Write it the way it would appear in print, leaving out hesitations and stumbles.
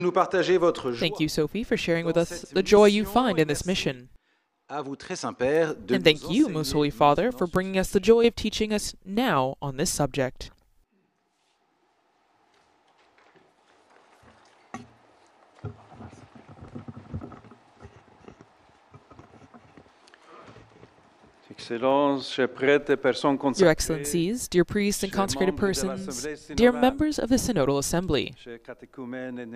Nous partagez votre joie. Thank you, Sophie, for sharing with us the joy you find in this mission. À vous, très Saint-Père, de And thank nous you, Most Holy enseigner Father, for maintenant bringing us the joy of teaching us now on this subject. Excellences, chers prêtres et personnes Your consacrées, Excellencies, dear priests and chers consecrated membres de persons, l'Assemblée dear synodale, members of the Synodal Assembly, chers catéchumènes et